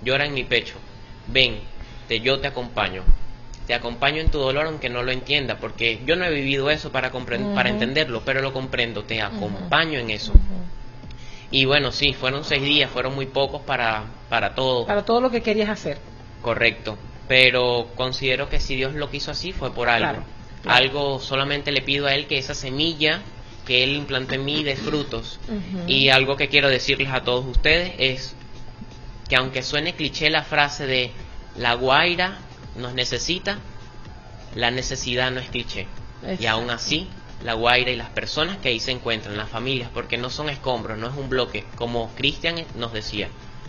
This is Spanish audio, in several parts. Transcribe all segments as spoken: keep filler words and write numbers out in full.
llora en mi pecho, ven, te, yo te acompaño. Te acompaño en tu dolor aunque no lo entienda, porque yo no he vivido eso para, uh-huh. para entenderlo, pero lo comprendo, te acompaño uh-huh. en eso. Uh-huh. Y bueno, sí, fueron seis días, fueron muy pocos para, para todo. Para todo lo que querías hacer. Correcto, pero considero que si Dios lo quiso así fue por algo. Claro, claro. Algo, solamente le pido a Él que esa semilla que Él implantó en mí dé frutos. Uh-huh. Y algo que quiero decirles a todos ustedes es que aunque suene cliché la frase de La Guaira nos necesita, la necesidad no es cliché. Exacto. Y aún así, La Guaira y las personas que ahí se encuentran, las familias, porque no son escombros, no es un bloque, como Cristian nos decía,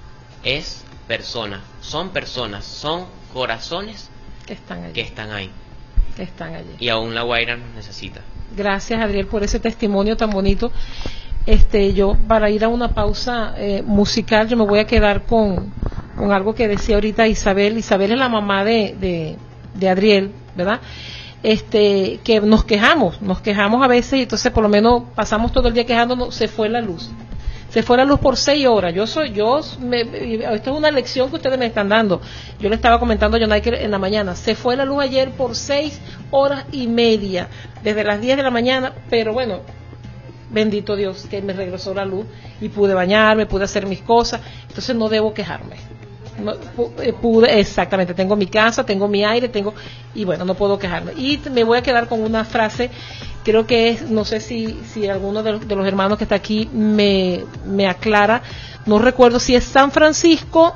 es personas, son personas, son corazones que están allí. Que están ahí. Que están allí. Y aún La Guaira nos necesita. Gracias, Adriel, por ese testimonio tan bonito. Este, yo, para ir a una pausa eh, musical, yo me voy a quedar con, con algo que decía ahorita Isabel. Isabel es la mamá de, de, de Adriel, ¿verdad? Este, que nos quejamos, nos quejamos a veces, y entonces por lo menos pasamos todo el día quejándonos, se fue la luz. Se fue la luz por seis horas. Yo soy, yo, me, esto es una lección que ustedes me están dando. Yo le estaba comentando a Jonaiker en la mañana. Se fue la luz ayer por seis horas y media, desde las diez de la mañana, pero bueno, bendito Dios que me regresó la luz y pude bañarme, pude hacer mis cosas, entonces no debo quejarme. No, pude, exactamente, tengo mi casa, tengo mi aire, tengo, y bueno, no puedo quejarme. Y me voy a quedar con una frase, creo que es, no sé si, si alguno de los, de los hermanos que está aquí me, me aclara, no recuerdo si es San Francisco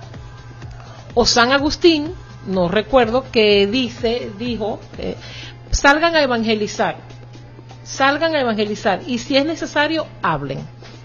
o San Agustín, no recuerdo, que dice, dijo, eh, salgan a evangelizar, salgan a evangelizar, y si es necesario, hablen.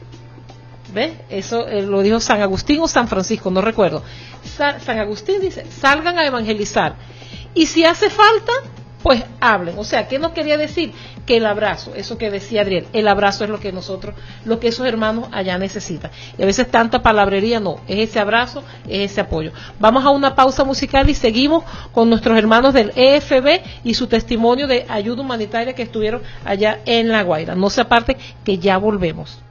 ¿Ves? Eso eh, lo dijo San Agustín o San Francisco, no recuerdo. Sa- San Agustín dice, salgan a evangelizar. Y si hace falta, pues hablen. O sea, ¿qué nos quería decir? Que el abrazo, eso que decía Adriel, el abrazo es lo que nosotros, lo que esos hermanos allá necesitan. Y a veces tanta palabrería no, es ese abrazo, es ese apoyo. Vamos a una pausa musical y seguimos con nuestros hermanos del E F B y su testimonio de ayuda humanitaria que estuvieron allá en La Guaira. No se aparten, que ya volvemos.